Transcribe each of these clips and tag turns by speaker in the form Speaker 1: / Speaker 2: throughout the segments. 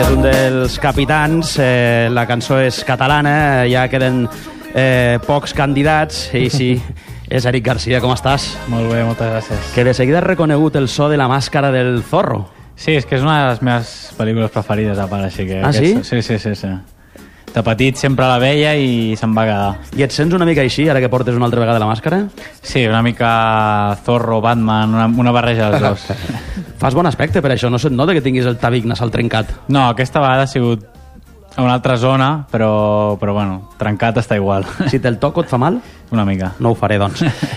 Speaker 1: És un dels capitans, la cançó és catalana, ja queden pocs candidats, i sí, és Eric Garcia, com estàs?
Speaker 2: Molt bé, moltes gràcies.
Speaker 1: Que de seguida has reconegut el so de la màscara del Zorro.
Speaker 2: Sí, és que és una de les meves pel·lícules preferides, a part, així que...
Speaker 1: Ah, sí?
Speaker 2: Sí. De petit sempre la veia i se'm va quedar.
Speaker 1: I et sents una mica així, ara que portes una altra vegada la màscara?
Speaker 2: Sí, una mica Zorro, Batman, una barreja dels dos.
Speaker 1: Fas bon aspecte per això, no se't nota que tinguis el tabic nasal trencat.
Speaker 2: No, aquesta vegada ha sigut a una altra zona, però bueno, trencat està igual.
Speaker 1: Si te'l toco et fa mal?
Speaker 2: Una mica.
Speaker 1: No ho faré, doncs.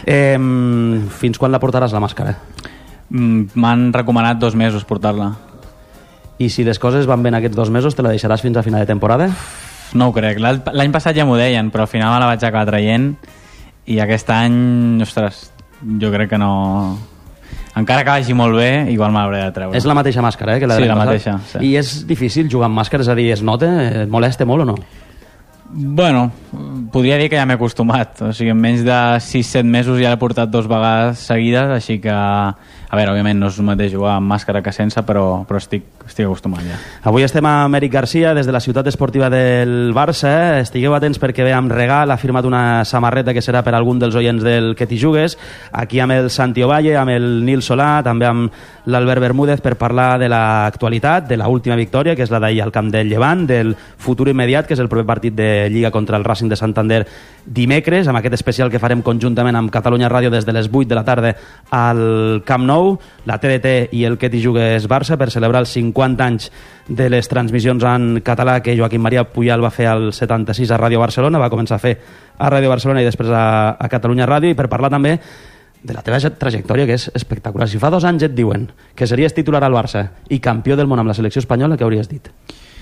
Speaker 1: Fins quan la portaràs, la màscara?
Speaker 2: M'han recomanat 2 mesos portar-la.
Speaker 1: I si les coses van bé en aquests 2 mesos, te la deixaràs fins a final de temporada?
Speaker 2: No ho crec. L'any passat ja m'ho deien, però al final me la vaig acabar traient i aquest any, ostres, jo crec que no... Encara que vagi molt bé, igual me l'hauré de treure.
Speaker 1: És la mateixa màscara, que la
Speaker 2: sí,
Speaker 1: de
Speaker 2: la
Speaker 1: passat?
Speaker 2: mateixa. Sí.
Speaker 1: I és difícil jugar amb màscara? És a dir, es nota? Et molesta molt o no?
Speaker 2: Bueno, podria dir que ja m'he acostumat. O sigui, en menys de 6-7 mesos ja l'he portat 2 vegades seguides, així que, a veure, òbviament no és el mateix jugar amb màscara que sense, però estic acostumat ja.
Speaker 1: Avui estem amb Eric Garcia des de la ciutat esportiva del Barça. Estigueu atents perquè ve amb regal, ha firmat una samarreta que serà per algun dels oients del Que t'hi jugues. Aquí amb el Santi Ovalle, amb el Nil Solà, també amb l'Albert Bermúdez per parlar de l'actualitat, de l'última victòria, que és la d'ahir al camp del Llevant, del futur immediat, que és el proper partit de Lliga contra el Racing de Santander dimecres, amb aquest especial que farem conjuntament amb Catalunya Ràdio des de les 8 de la tarda al Camp Nou, la TDT i el Que t'hi jugues Barça, per celebrar els 50 anys de les transmissions en català que Joaquim Maria Puyal va fer al 76 a Ràdio Barcelona, va començar a fer a Ràdio Barcelona i després a Catalunya Ràdio, i per parlar també de la teva trajectòria, que és espectacular. Si fa 2 anys et diuen que series titular al Barça i campió del món amb la selecció espanyola, què hauries dit?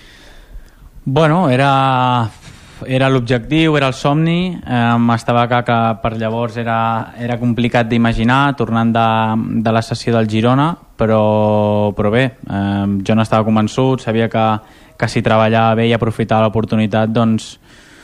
Speaker 2: Bueno, era l'objectiu, era el somni. Estava clar que per llavors era complicat d'imaginar, tornant de la sessió del Girona, però bé, jo n'estava convençut, sabia que si treballava bé i aprofitava l'oportunitat, doncs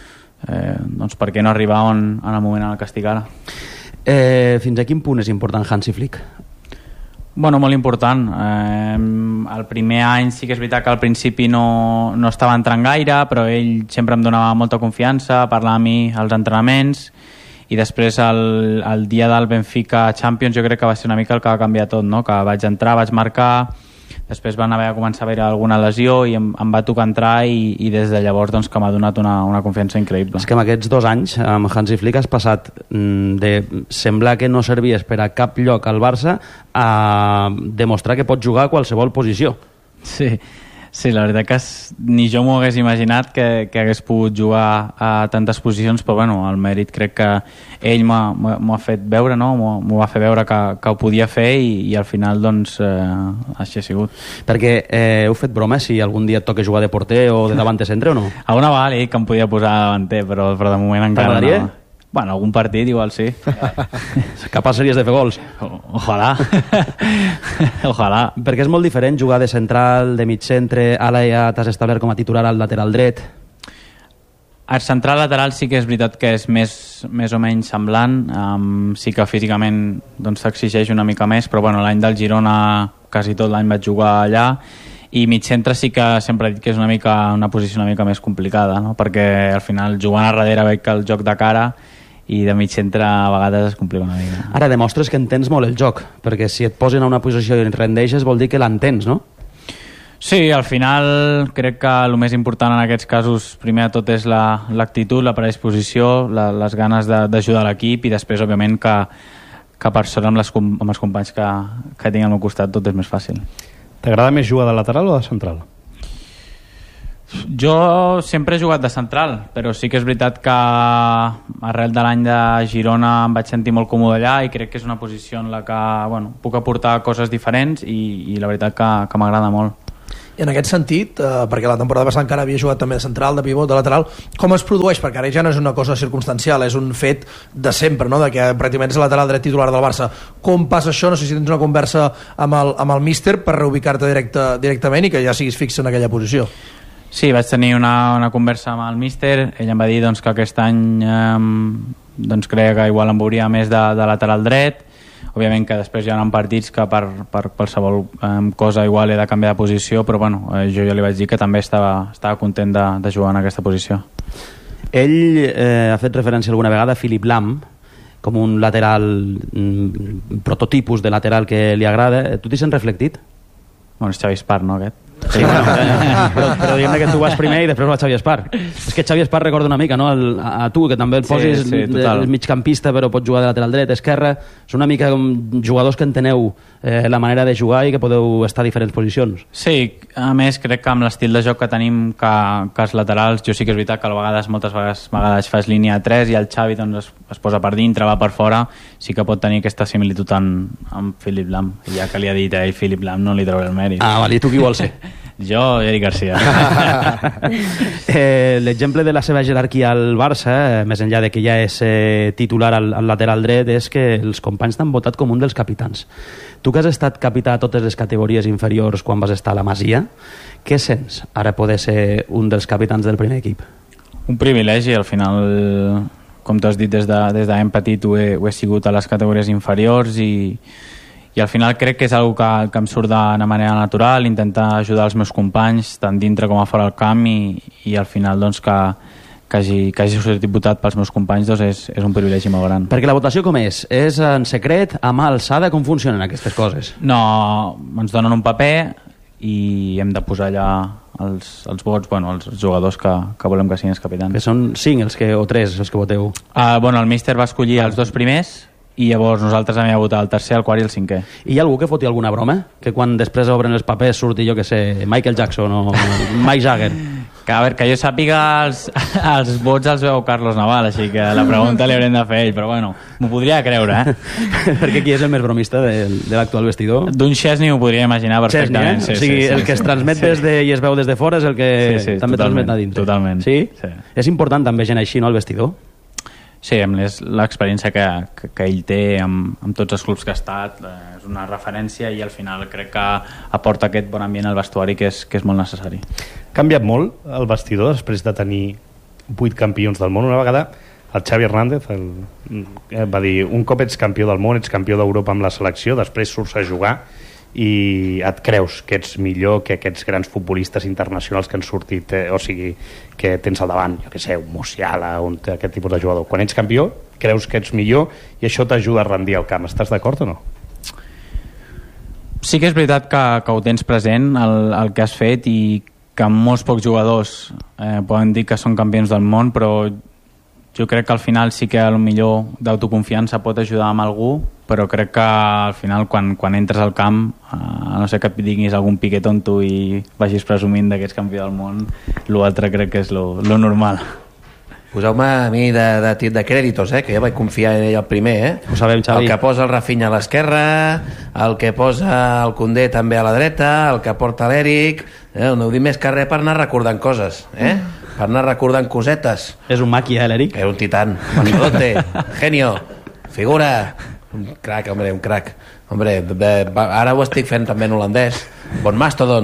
Speaker 2: per què no arribar en el moment en el que estic ara.
Speaker 1: Fins a quin punt és important Hansi Flick?
Speaker 2: Bueno, molt important. El primer any sí que és veritat que al principi no estava entrant gaire, però ell sempre em donava molta confiança, parlava amb mi als entrenaments, i després el dia del Benfica Champions jo crec que va ser una mica el que va canviar tot, no? Que vaig entrar, vaig marcar, després van haver de començar a haver alguna lesió i em va tocar entrar, i des de llavors doncs, que m'ha donat una confiança increïble.
Speaker 1: És que en aquests 2 anys amb Hansi Flick has passat de semblar que no servies per a cap lloc al Barça a demostrar que pots jugar a qualsevol posició.
Speaker 2: Sí, la veritat que ni jo m'ho hagués imaginat que hagués pogut jugar a tantes posicions, però bueno, el mèrit crec que ell m'ho ha fet veure, no? M'ho va fer veure que ho podia fer, i al final doncs així ha sigut.
Speaker 1: Perquè heu fet broma si algun dia et toca jugar de porter o de davanter centre o no?
Speaker 2: Alguna vegada he dit que em podia posar davanter, però de moment encara
Speaker 1: t'agradaria?
Speaker 2: No. Bueno, algun partit igual sí.
Speaker 1: Capaç series de fer gols?
Speaker 2: Ojalà. Ojalà.
Speaker 1: Perquè és molt diferent jugar de central, de mig centre, ara ja t'has establert com a titular al lateral dret.
Speaker 2: El central lateral sí que és veritat que és més o menys semblant, sí que físicament doncs, s'exigeix una mica més, però bueno, l'any del Girona quasi tot l'any vaig jugar allà, i mig centre sí que sempre he dit que és una posició una mica més complicada, no? Perquè al final jugant a darrere veig que el joc de cara i de mig centre a vegades es complica una mica.
Speaker 1: Ara demostres que entens molt el joc, perquè si et posen a una posició i rendeixes vol dir que l'entens, no?
Speaker 2: Sí, al final crec que el més important en aquests casos primer de tot és l'actitud, la predisposició, les ganes d'ajudar l'equip, i després òbviament que per sort amb els companys que tinc al meu costat tot és més fàcil.
Speaker 3: T'agrada més jugar de lateral o de central?
Speaker 2: Jo sempre he jugat de central, però sí que és veritat que arrel de l'any de Girona em vaig sentir molt còmode allà, i crec que és una posició en la que puc aportar coses diferents, i la veritat que m'agrada molt.
Speaker 4: I en aquest sentit, perquè la temporada passada encara havia jugat també de central, de pivot, de lateral, com es produeix? Perquè ara ja no és una cosa circumstancial, és un fet de sempre, no? De que pràcticament és lateral dret titular del Barça. Com passa això? No sé si tens una conversa amb el míster per reubicar-te directament i que ja siguis fix en aquella posició.
Speaker 2: Sí, vaig tenir una conversa amb el míster. Ell em va dir doncs, que aquest any doncs, creia que igual em veuria més de lateral dret, òbviament que després hi ha partits que per qualsevol cosa igual he de canviar de posició, però bueno, jo ja li vaig dir que també estava content de jugar en aquesta posició.
Speaker 1: Ell ha fet referència alguna vegada a Philipp Lahm com un lateral, prototipus de lateral que li agrada. Tu t'hi sents reflectit?
Speaker 2: Bueno, és Xavi Espart, no, aquest?
Speaker 1: Sí, però diguem-ne que tu vas primer i després va Xavi Espart. És que Xavi Espart recorda una mica, no? A tu, que també el posis migcampista, però pots jugar de lateral dret, esquerra. Són una mica com jugadors que enteneu la manera de jugar i que podeu estar a diferents posicions.
Speaker 2: Sí, a més crec que amb l'estil de joc que tenim que els laterals, jo sí que és veritat que moltes vegades fas línia 3 i el Xavi doncs, es posa per dintre, va per fora, sí que pot tenir aquesta similitud amb Philipp Lahm. Ja que li ha dit a ell Philipp Lahm, no li trauré el mèrit.
Speaker 1: Ah, vale, i tu qui vols ser?
Speaker 2: Jo, Eric Garcia.
Speaker 1: L'exemple de la seva jerarquia al Barça, més enllà de que ja és titular al lateral dret, és que els companys t'han votat com un dels capitans. Tu que has estat capità a totes les categories inferiors quan vas estar a la Masia, què sents ara poder ser un dels capitans del primer equip?
Speaker 2: Un privilegi, al final, com tu has dit, des de ben petit ho he sigut a les categories inferiors i al final crec que és una que em surt d'una manera natural, intentar ajudar els meus companys tant dintre com a fora del camp i al final doncs que hagi sortit votat pels meus companys doncs és un privilegi molt gran.
Speaker 1: Perquè la votació com és? És en secret, a mà alçada? Com funcionen aquestes coses?
Speaker 2: No, ens donen un paper i hem de posar allà els vots, bueno, els jugadors que volem que siguin els capitans.
Speaker 1: Que són 5 o 3 els que voteu?
Speaker 2: Bueno, el míster va escollir els 2 primers i llavors nosaltres hem de votar el tercer, el quart i el 5è.
Speaker 1: I hi ha algú que foti alguna broma? Que quan després obren els papers surti, jo que sé, Michael Jackson o Mike Jagger?
Speaker 2: Que, a veure, que jo sàpiga els vots els veu Carlos Naval, així que la pregunta li haurem de fer ell, però bueno, m'ho podria creure,
Speaker 1: Perquè qui és el més bromista de l'actual vestidor?
Speaker 2: D'un Chesney m'ho podria imaginar perfectament.
Speaker 1: Chesney, o sigui, el que es transmet des de i es veu des de fora és el que també transmet a dintre.
Speaker 2: Totalment.
Speaker 1: Sí? És important també gent així, no, al vestidor?
Speaker 2: Sí, amb l'experiència que ell té amb tots els clubs que ha estat, és una referència i al final crec que aporta aquest bon ambient al vestuari que és molt necessari.
Speaker 3: Ha canviat molt el vestidor després de tenir 8 campions del món. Una vegada el Xavi Hernández va dir: un cop ets campió del món, ets campió d'Europa amb la selecció, després surts a jugar i et creus que ets millor que aquests grans futbolistes internacionals que han sortit, o sigui, que tens al davant, jo que sé, un Musiala, aquest tipus de jugador. Quan ets campió, creus que ets millor i això t'ajuda a rendir al camp. Estàs d'acord o no?
Speaker 2: Sí que és veritat que ho tens present, el que has fet, i que molts pocs jugadors poden dir que són campions del món, però jo crec que al final sí que millor d'autoconfiança pot ajudar amb algú, però crec que al final quan entres al camp, a no ser que et diguis algun piqué tonto i vagis presumint que ets campió del món, l'altre crec que és lo normal.
Speaker 5: Poseu-me a mi de crèditos, que jo vaig confiar en ell el primer.
Speaker 1: Ho sabem, Xavi.
Speaker 5: El que posa el Rafinha a l'esquerra, el que posa el Koundé també a la dreta, el que porta l'Eric. No ho dic més que res per anar recordant coses, per anar recordant cosetes.
Speaker 1: És un maqui, l'Eric?
Speaker 5: És un titán, mastodote, genio, figura, un crac, home, un crac. Hombre, ara ho estic fent també en holandès. Bon mastodon.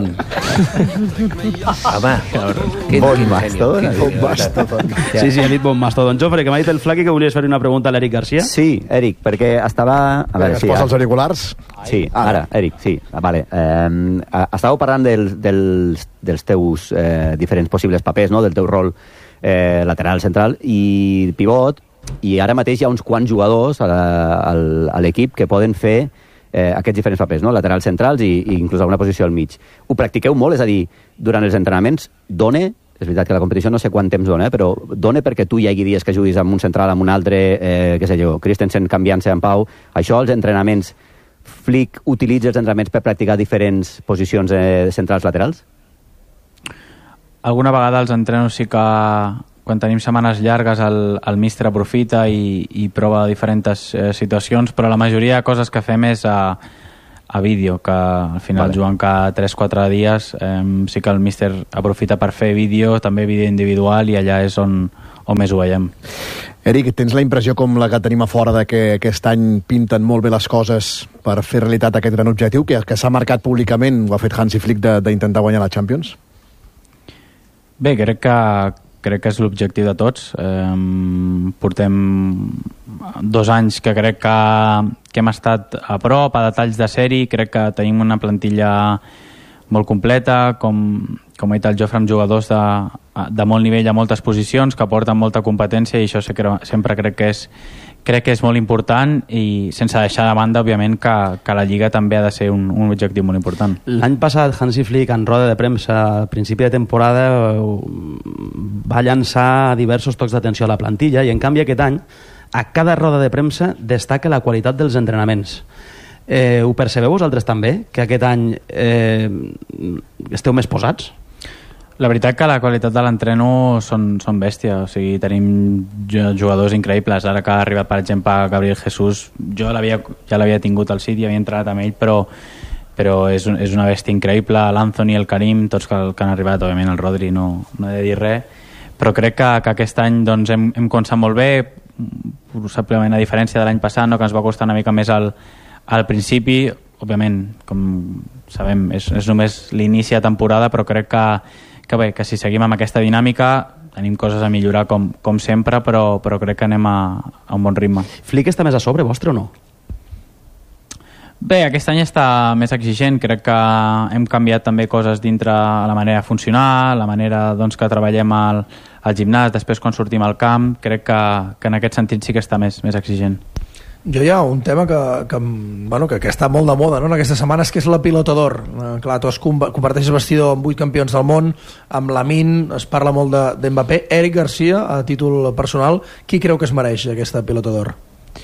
Speaker 5: Home,
Speaker 6: bon mastodon.
Speaker 1: Sí, ha dit bon mastodon. Jofre, que m'ha dit el Flaqui que volies fer una pregunta a l'Eric Garcia.
Speaker 6: Sí, Eric, perquè estava... A veure,
Speaker 7: es posa els auriculars?
Speaker 6: Sí, ara, Eric, sí. Vale. Estàveu parlant dels teus diferents possibles papers, no? Del teu rol lateral, central i pivot, i ara mateix hi ha uns quants jugadors a l'equip que poden fer aquests diferents papers, no? Laterals, centrals i inclús alguna posició al mig. Ho practiqueu molt? És a dir, durant els entrenaments dona, és veritat que la competició no sé quant temps dona, però dona perquè tu hi hagi dies que juguis amb un central, amb un altre, què sé jo, Christensen canviant-se en Pau. Això, els entrenaments, Flick utilitza els entrenaments per practicar diferents posicions centrals laterals?
Speaker 2: Alguna vegada els entrenos sí que quan tenim setmanes llargues el míster aprofita i prova diferents situacions, però la majoria de coses que fem és a vídeo, que al final jugant cada 3-4 dies sí que el míster aprofita per fer vídeo, també vídeo individual, i allà és on més ho veiem.
Speaker 7: Eric, tens la impressió com la que tenim a fora de que aquest any pinten molt bé les coses per fer realitat aquest gran objectiu que s'ha marcat públicament, ho ha fet Hansi Flick, d'intentar guanyar la Champions?
Speaker 2: Bé, crec que crec que és l'objectiu de tots. Portem 2 anys que crec que hem estat a prop, a detalls de sèrie. Crec que tenim una plantilla molt completa, com ha dit el Jofre, amb jugadors de molt nivell a moltes posicions, que aporten molta competència, i això sempre crec que és molt important, i sense deixar de banda, òbviament, que la Lliga també ha de ser un objectiu molt important.
Speaker 1: L'any passat Hansi Flick, en roda de premsa a principi de temporada, va llançar diversos tocs d'atenció a la plantilla, i en canvi aquest any a cada roda de premsa destaca la qualitat dels entrenaments. Ho percebeu vosaltres també, que aquest any esteu més posats?
Speaker 2: La veritat que la qualitat de l'entreno són bèstia, o sigui, tenim jugadors increïbles. Ara que ha arribat, per exemple, Gabriel Jesús, jo ja l'havia tingut al City, havia entrenat amb ell, però és una bèstia increïble. L'Anthony, el Karim, tots que han arribat, òbviament el Rodri no he de dir res, però crec que aquest any doncs, hem començat molt bé, possiblement a diferència de l'any passat, no, que ens va costar una mica més al principi. Òbviament, com sabem, és només l'inici de temporada, però crec que bé, que si seguim amb aquesta dinàmica tenim coses a millorar com sempre, però crec que anem a un bon ritme.
Speaker 1: Flick està més a sobre vostre o no?
Speaker 2: Bé, aquest any està més exigent. Crec que hem canviat també coses dintre la manera de funcionar, la manera doncs, que treballem al gimnàs, després quan sortim al camp. Crec que en aquest sentit sí que està més exigent.
Speaker 4: Jo hi ha un tema que està molt de moda, no?, en aquestes setmanes, que és la Pilota d'Or. Clar, tu comparteixes vestidor amb 8 campions del món, amb Lamine, es parla molt d'Mbappé. Eric Garcia, a títol personal, qui creu que es mereix aquesta Pilota d'Or?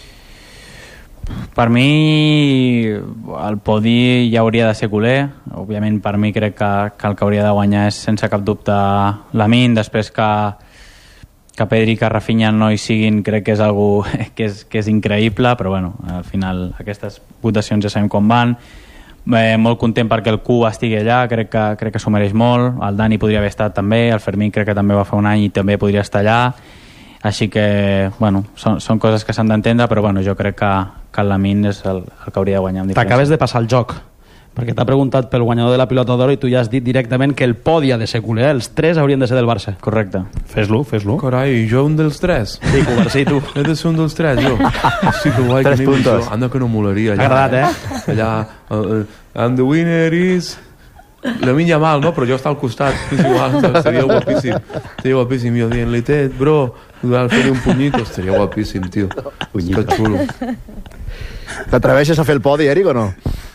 Speaker 2: Per mi el podi ja hauria de ser culer. Òbviament per mi crec que el que hauria de guanyar és sense cap dubte Lamine. Després que Pedri i que Rafinha no hi siguin, crec que és algo que és increïble, però bueno, al final aquestes votacions ja sabem com van. Molt content perquè el Q estigui allà, crec que s'ho mereix molt. El Dani podria haver estat també, el Fermín crec que també va fa un any i també podria estar allà, així que bueno, són coses que s'han d'entendre, però bueno, jo crec que el Lamine és el que hauria de guanyar amb diferència.
Speaker 1: T'acabes de passar el joc, perquè t'ha preguntat pel guanyador de la Pilota d'Or i tu ja has dit directament que el podi ha de ser culer, els 3 haurien de ser del Barça.
Speaker 2: Correcte.
Speaker 3: Fes-lo.
Speaker 8: Carai, jo un dels 3?
Speaker 1: Sí, Covarsí, tu.
Speaker 8: He de ser un dels 3, jo. Sí, que guai,
Speaker 6: 3 puntos.
Speaker 8: Anda, que no molaria.
Speaker 1: T'ha agradat,
Speaker 8: Allà, and the winner is... Lamine Yamal, no? Però jo està al costat. És igual, seria guapíssim. Seria guapíssim. Jo dient, Litet, bro, fer-li un punyito. Seria guapíssim, tio. Està xulo.
Speaker 7: T'atreveixes a fer el podi, Eric, o no?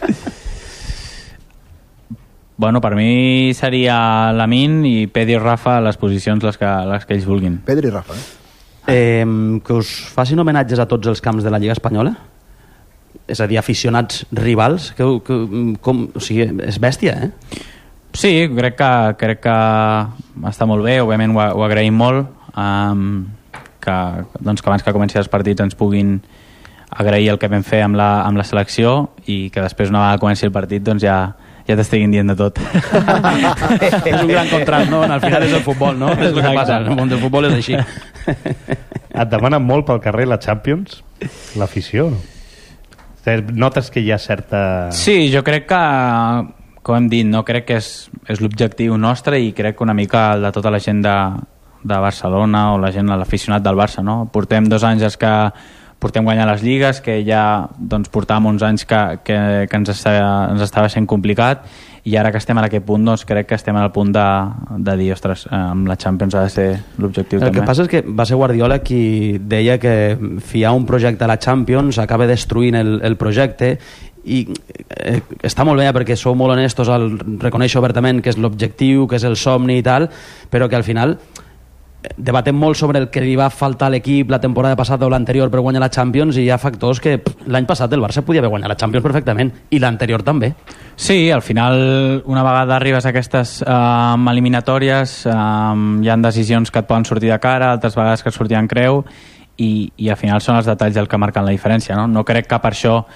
Speaker 2: Bueno, per mi seria Lamine i Pedri i Rafa a les posicions les que ells vulguin.
Speaker 7: Pedri i Rafa,
Speaker 1: Que us facin homenatges a tots els camps de la Lliga Espanyola? És a dir, aficionats rivals? O sigui, és bèstia, eh?
Speaker 2: Sí, crec que està molt bé. Òbviament ho agraïm molt, que abans que comenci els partits ens puguin agrair el que vam fer amb la selecció, i que després, una vegada comenci el partit, doncs ja t'estiguin dient de tot.
Speaker 1: És un gran contrast, no? Al final és el futbol, no? És el que passa, el món del futbol és així.
Speaker 3: Et demanen molt pel carrer la Champions? L'afició, no? Notes que hi ha certa...
Speaker 2: Sí, jo crec que, com hem dit, no crec que és l'objectiu nostre, i crec que una mica el de tota la gent de Barcelona, o la gent, l'aficionat del Barça, no? Portem 2 anys que portem guanyant les lligues, que ja doncs, portàvem uns anys que ens estava sent complicat, i ara que estem en aquest punt, doncs crec que estem al punt de dir, ostres, amb la Champions ha de ser l'objectiu també.
Speaker 1: El que passa és que va ser Guardiola qui deia que fiar un projecte a la Champions acaba destruint el projecte, i està molt bé perquè sou molt honestos al reconèixer obertament que és l'objectiu, que és el somni i tal, però que al final debatem molt sobre el que li va faltar a l'equip la temporada passada o l'anterior per guanyar la Champions, i hi ha factors que l'any passat el Barça podia haver guanyat la Champions perfectament, i l'anterior també.
Speaker 2: Sí, al final, una vegada arribes a aquestes eliminatòries, hi ha decisions que et poden sortir de cara, altres vegades que et sortien creu, i al final són els detalls el que marquen la diferència, no? No crec que per això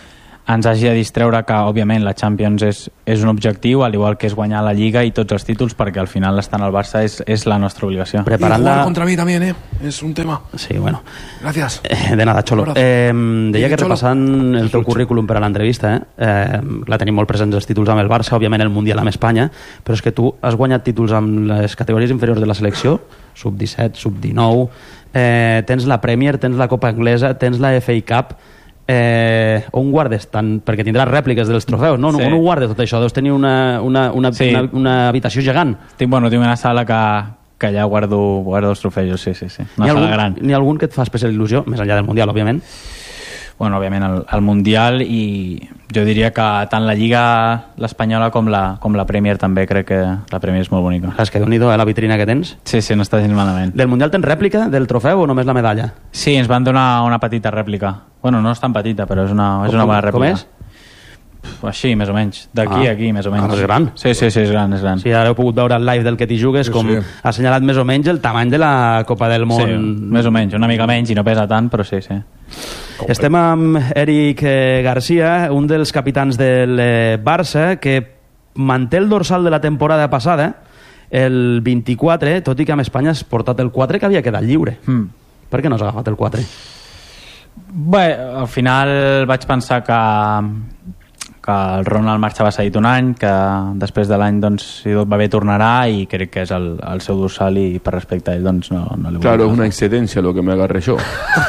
Speaker 2: ens hagi de distreure que, òbviament, la Champions és un objectiu, al igual que és guanyar la Lliga i tots els títols, perquè al final estar al Barça és la nostra obligació.
Speaker 8: Jugar contra mí también, es un tema.
Speaker 1: Sí, bueno.
Speaker 8: Gracias.
Speaker 1: De nada, Xolo. Deia que repassant el teu currículum per a l'entrevista, la tenim molt presents els títols amb el Barça, òbviament el Mundial amb Espanya, però és que tu has guanyat títols amb les categories inferiors de la selecció, sub-17, sub-19, tens la Premier, tens la Copa Anglesa, tens la FA Cup. On guardes tant? Perquè tindràs rèpliques dels trofeus, no? Sí. On ho guardes tot això? Deus tenir una habitació gegant.
Speaker 2: Tinc una sala que allà guardo els trofeus, sí. Una sala gran.
Speaker 1: N'hi ha algun que et fa especial il·lusió, més enllà del Mundial, òbviament?
Speaker 2: Bueno, òbviament el Mundial, i jo diria que tant la Lliga l'espanyola com la Premier també, crec que la Premier és molt bonica.
Speaker 1: És que Déu-n'hi-do, la vitrina que tens.
Speaker 2: Sí, no està gens malament.
Speaker 1: Del Mundial tens rèplica del trofeu o només la medalla?
Speaker 2: Sí, ens van donar una petita rèplica. Bueno, no és tan petita, però és una bona rèplica.
Speaker 1: Com és?
Speaker 2: Així, més o menys. D'aquí a aquí, més o menys.
Speaker 1: És gran.
Speaker 2: Sí, és gran.
Speaker 1: Sí, ara heu pogut veure el live del que t'hi jugues, com ha assenyalat més o menys el tamany de la Copa del Món.
Speaker 2: Sí, més o menys, una mica menys i no pesa tant, però sí.
Speaker 1: Estem amb Eric Garcia, un dels capitans del Barça, que manté el dorsal de la temporada passada, el 24, tot i que amb Espanya has portat el 4 que havia quedat lliure. Per què no has agafat el 4?
Speaker 2: Bé, al final vaig pensar que el Ronald marxava cedit un any, que després de l'any, doncs, si tot va bé, tornarà, i crec que és el seu dorsal, i per respecte a ell, doncs, no le voy.
Speaker 8: Claro, es una excedencia lo que me agarré yo.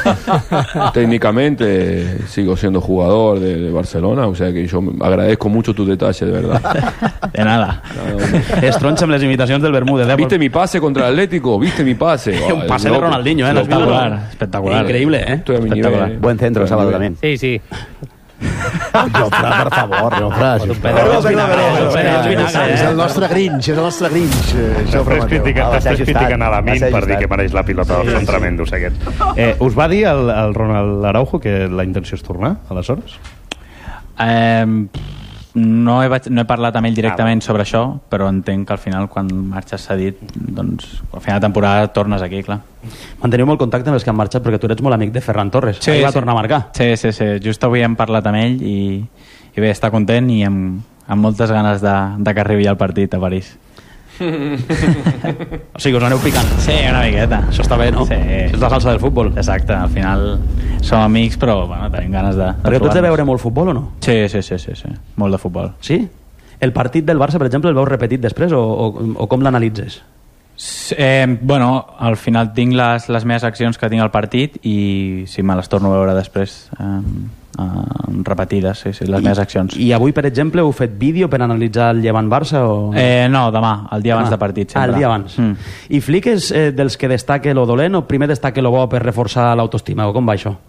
Speaker 8: Técnicamente sigo siendo jugador de Barcelona, o sea que yo agradezco mucho tu detalle, de verdad.
Speaker 2: De nada.
Speaker 1: Es tronxa amb les imitacions del Bermúdez.
Speaker 8: ¿Viste mi pase contra el Atlético? ¿Viste mi pase?
Speaker 1: Un pase de Ronaldinho,
Speaker 2: espectacular.
Speaker 1: Increíble,
Speaker 8: Estoy a mi nivel.
Speaker 6: Buen centro, sábado también.
Speaker 2: Sí.
Speaker 7: Jofre, per favor, Jofre. És el nostre Grinch,
Speaker 3: Després critiquen a Lamin per dir que mereix la pilota dels tremendos aquests. Us va dir el Ronald Araujo que la intenció és tornar, aleshores?
Speaker 2: No he parlat amb ell directament sobre això, però entenc que al final, quan marxes cedit, doncs al final de temporada tornes aquí, clar.
Speaker 1: Manteniu molt contacte amb els que han marxat, perquè tu eres molt amic de Ferran Torres.
Speaker 2: Sí,
Speaker 1: va tornar a marcar.
Speaker 2: Sí. Just avui hem parlat amb ell i bé, està content i amb moltes ganes de que arribi al partit a París.
Speaker 1: O sigui, us aneu picant.
Speaker 2: Sí, una miqueta.
Speaker 1: Això està bé, no?
Speaker 2: Sí.
Speaker 1: És la salsa del futbol.
Speaker 2: Exacte, al final som amics, però bueno, tenim ganes de
Speaker 1: perquè tu ets de veure molt futbol o no?
Speaker 2: Sí. Molt de futbol.
Speaker 1: Sí? El partit del Barça, per exemple, el veus repetit després o com l'analitzes?
Speaker 2: Bueno, al final tinc les meves accions que tinc al partit i sí, me les torno a veure després repetides, sí, les meves accions.
Speaker 1: I avui, per exemple, heu fet vídeo per analitzar el Llevant-Barça?
Speaker 2: No, demà, el dia abans de partit sempre.
Speaker 1: El dia abans. I Flick és dels que destaca lo dolent o primer destaca lo bo per reforçar l'autoestima, o com va això?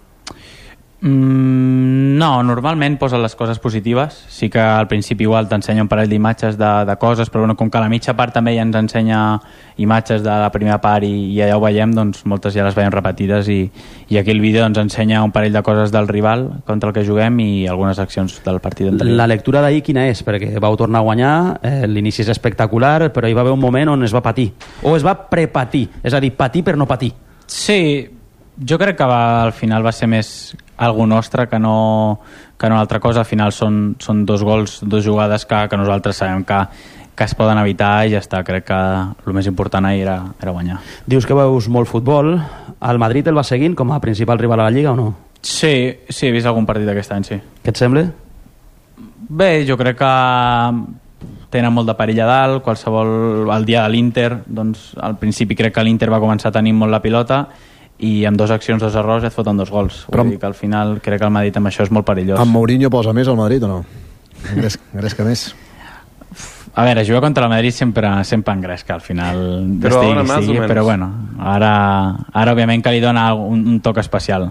Speaker 2: No, normalment posa les coses positives. Sí que al principi igual t'ensenya un parell d'imatges de coses, però bueno, com que a la mitja part també ja ens ensenya imatges de la primera part i allà ho veiem, doncs moltes ja les veiem repetides i aquí el vídeo ens ensenya un parell de coses del rival contra el que juguem i algunes accions del partit anterior. La
Speaker 1: lectura d'ahir quina és? Perquè vau tornar a guanyar, l'inici és espectacular, però hi va haver un moment on es va patir, o es va prepatir, és a dir, patir per no patir.
Speaker 2: Sí, jo crec que al final va ser més algo nostre que no una altra cosa. Al final són dos gols, dos jugades que nosaltres sabem que es poden evitar i ja està. Crec que el més important ahir era guanyar.
Speaker 1: Dius que veus molt futbol. El Madrid el va seguint com a principal rival a la Lliga o no?
Speaker 2: Sí, he vist algun partit aquest any, sí.
Speaker 1: Què et sembla?
Speaker 2: Bé, jo crec que tenen molt de perill a dalt. El dia de l'Inter, doncs al principi crec que l'Inter va començar a tenir molt la pilota i amb 2 accions, 2 errors et foten 2 gols. Vull dir que al final crec que el Madrid amb això és molt perillós.
Speaker 7: Amb Mourinho posa més al Madrid o no? Engresca més?
Speaker 2: A veure, jugar contra el Madrid sempre engresca al final. Però bueno, ara òbviament que li dona un toc especial.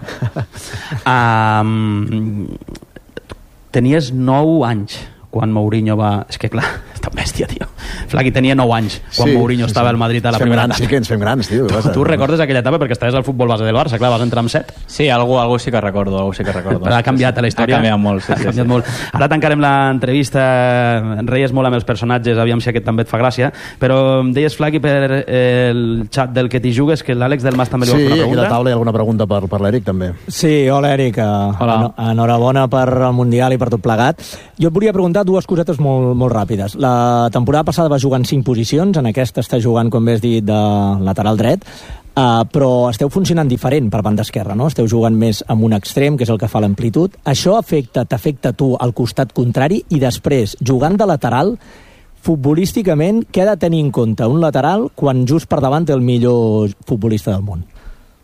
Speaker 1: Tenies 9 anys quan Mourinho va... És que clar, tan bèstia, tio. Flaqui tenia 9 anys quan Mourinho estava al Madrid a la primera etapa.
Speaker 7: Sí que ens fem grans, tio.
Speaker 1: Tu recordes aquella etapa perquè estaves al futbol base del Barça, clar, vas entrar amb 7.
Speaker 2: Sí, algú sí que recordo,
Speaker 1: Però ha canviat la història.
Speaker 2: Ha canviat molt, sí.
Speaker 1: Ha canviat molt. Ara tancarem l'entrevista, reies molt amb els personatges, aviam si aquest també et fa gràcia, però em deies, Flaqui, per el xat del que t'hi jugues, que l'Àlex del Mas també li va fer una
Speaker 7: Sí, aquí
Speaker 1: pregunta.
Speaker 7: a la taula hi ha alguna pregunta per l'Eric, també.
Speaker 9: Sí, hola Eric, enhorabona per el Mundial i per tot plegat. Jo et volia preguntar dues cosetes molt ràpides. La temporada passada va jugar en 5 posicions, en aquesta està jugant, com bé has dit, de lateral dret, però esteu funcionant diferent per banda esquerra, no? Esteu jugant més amb un extrem, que és el que fa l'amplitud. Això t'afecta tu al costat contrari, i després, jugant de lateral, futbolísticament, què ha de tenir en compte un lateral quan just per davant té el millor futbolista del món?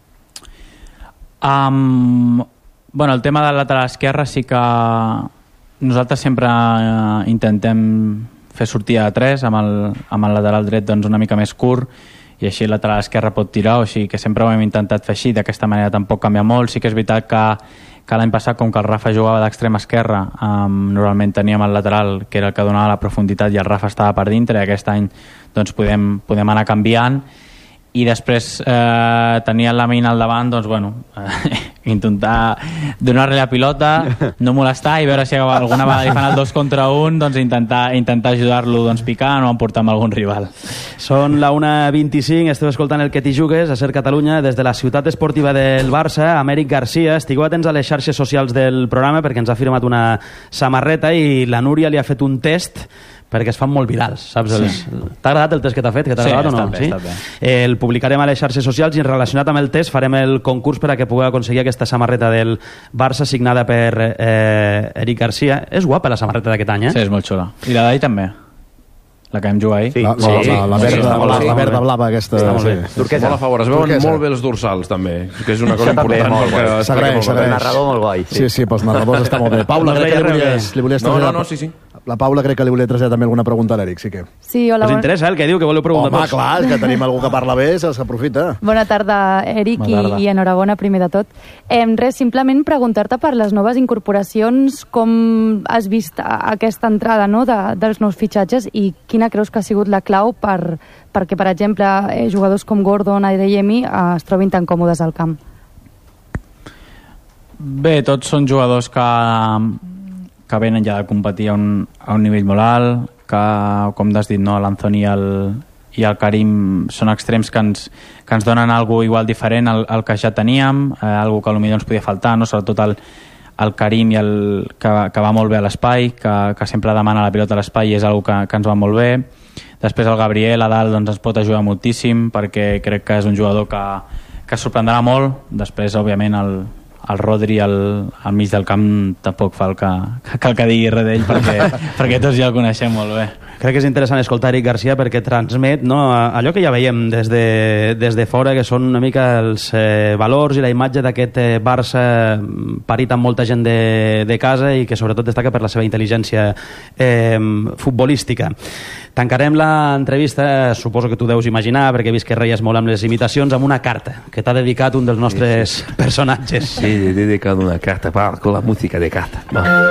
Speaker 2: Bueno, el tema del lateral esquerre sí que nosaltres sempre intentem fer sortida de 3 amb el lateral dret doncs una mica més curt, i així el lateral esquerre pot tirar, o sigui que sempre ho hem intentat fer així, d'aquesta manera tampoc canvia molt. Sí que és veritat que l'any passat, com que el Rafa jugava d'extrem esquerre, normalment teníem el lateral que era el que donava la profunditat i el Rafa estava per dintre, i aquest any doncs podem anar canviant. I després tenir la Lamine al davant, doncs bueno, intentar donar-li la pilota, no molestar, i veure si alguna vegada li fan el 2 contra 1, doncs intentar ajudar-lo doncs, picant o emportar amb algun rival.
Speaker 1: Són la 1:25, esteu escoltant el que t'hi jugues a Ser Catalunya des de la ciutat esportiva del Barça. Amèric Garcia, estigueu atents a les xarxes socials del programa perquè ens ha firmat una samarreta i la Núria li ha fet un test perquè es fan molt virals, saps? Sí. T'ha agradat el test que t'ha fet? Que t'ha agradat o no?
Speaker 2: Està bé.
Speaker 1: El publicarem a les xarxes socials i relacionat amb el test farem el concurs per a que pugueu aconseguir aquesta samarreta del Barça signada per Eric Garcia. És guapa la samarreta d'aquest any, eh?
Speaker 2: Sí, és molt xula. I la d'ahir també. La que vam jugar ahir.
Speaker 7: Sí. La verda blava aquesta.
Speaker 1: Està molt bé.
Speaker 8: Molt a favor. Es veuen molt bé els dorsals, també, que és una cosa important.
Speaker 7: S'agraeix.
Speaker 6: El narrador molt guai.
Speaker 7: Sí, pels narradors està molt bé. Paula, crec que li volies traslladar...
Speaker 8: No, sí.
Speaker 7: La Paula crec que li volia traslladar també alguna pregunta a l'Eric, sí que...
Speaker 10: Sí, hola.
Speaker 1: Us interessa el que diu, que voleu preguntar
Speaker 7: tots?
Speaker 1: tots?
Speaker 7: Home, clar, que tenim algú que parla bé, s'aprofita.
Speaker 10: Bona tarda, Eric, i enhorabona primer de tot. Res, simplement preguntar-te per les noves incorporacions, com has vist aquesta entrada, no?, dels nous fitxatges, i quina creus que ha sigut la clau perquè, per exemple, jugadors com Gordon, Adeyemi es trobin tan còmodes al camp?
Speaker 2: Bé, tots són jugadors que venen ja de competir a un nivell molt alt, que, com has dit, no, l'Anthony i el Karim són extrems que ens donen alguna igual diferent al que ja teníem, alguna que potser ens podia faltar, no? Sobretot el Karim que va molt bé a l'espai, que sempre demana la pilota a l'espai, i és una que ens va molt bé. Després el Gabriel a dalt doncs, ens pot ajudar moltíssim, perquè crec que és un jugador que sorprendrà molt. Després, òbviament, el Rodri al mig del camp tampoc fa cal que digui res d'ell, perquè tots ja el coneixem molt bé.
Speaker 1: Crec que és interessant escoltar Eric Garcia perquè transmet, no, allò que ja veiem des de fora, que són una mica els valors i la imatge d'aquest Barça parit amb molta gent de casa, i que sobretot destaca per la seva intel·ligència futbolística. Tancarem l'entrevista, suposo que tu deus imaginar, perquè he vist que reies molt amb les imitacions, amb una carta que t'ha dedicat un dels nostres personatges.
Speaker 8: Sí, he dedicado una carta con la música de carta.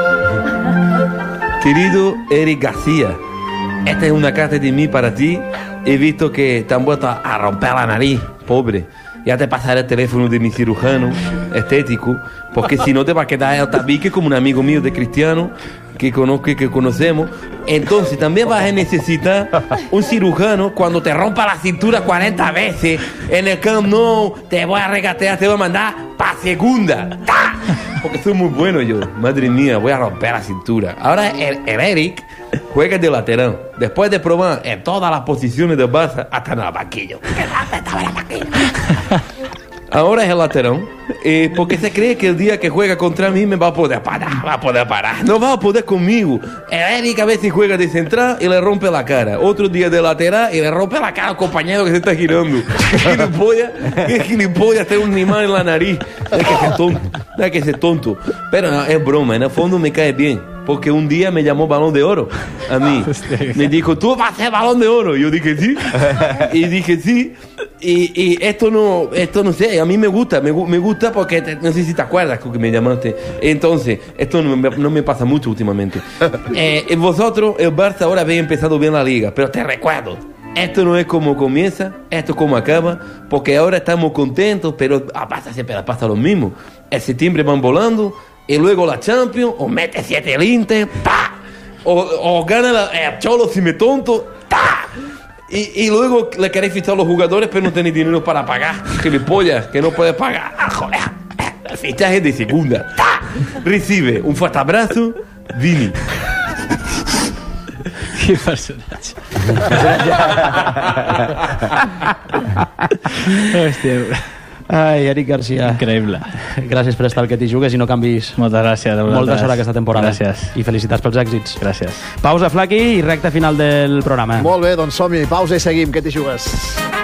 Speaker 8: Querido Eric García, esta es una carta de mí para ti. He visto que te han vuelto a romper la nariz, pobre. Ya te pasaré el teléfono de mi cirujano estético, porque si no te va a quedar el tabique como un amigo mío de Cristiano que conozco y que conocemos. Entonces también vas a necesitar un cirujano cuando te rompa la cintura 40 veces en el Camp Nou. Te voy a regatear, te voy a mandar pa' segunda. ¡Ta! Porque soy muy bueno yo. Madre mía, voy a romper la cintura. Ahora el Eric juega de lateral. Después de probar en todas las posiciones del Barça, hasta en el banquillo. Estaba en la banquillo. Ahora es el lateral, porque se cree que el día que juega contra mí me va a poder parar. No va a poder conmigo. El Eric a veces juega de central y le rompe la cara. Otro día de lateral y le rompe la cara al compañero que se está girando. ¿Qué gilipollas tener un animal en la nariz? Hay que ser tonto. Pero no, es broma, en el fondo me cae bien. Porque un día me llamó Balón de Oro a mí. Me dijo, tú vas a ser Balón de Oro. Yo dije sí. Y dije sí.
Speaker 5: Y esto no sé, a mí me gusta porque no sé si te acuerdas que me llamaste. Entonces, esto no me pasa mucho últimamente. Vosotros, el Barça ahora habéis empezado bien la liga, pero te recuerdo, esto no es como comienza, esto es como acaba, porque ahora estamos contentos, pero siempre pasa lo mismo. En septiembre van volando, y luego la Champions, o mete 7 el Inter, ¡pa! O gana el Cholo si me tonto, ¡ta! Y luego le queréis fichar a los jugadores, pero no tenéis dinero para pagar. Gilipollas, que no puedes pagar. Joder, el fichaje de segunda. ¡Ta! Recibe un fuerte abrazo, Vini.
Speaker 2: Qué personatge. Hòstia.
Speaker 1: Ai, Eric Garcia.
Speaker 2: Increïble.
Speaker 1: Gràcies per estar al Que t'hi jugues i no canvis.
Speaker 2: Moltes gràcies.
Speaker 1: Molta sort aquesta temporada.
Speaker 2: Gràcies.
Speaker 1: I felicitats pels èxits.
Speaker 2: Gràcies.
Speaker 1: Pausa, Flaqui, i recta final del programa.
Speaker 7: Molt bé, doncs som-hi. Pausa i seguim. Que t'hi jugues?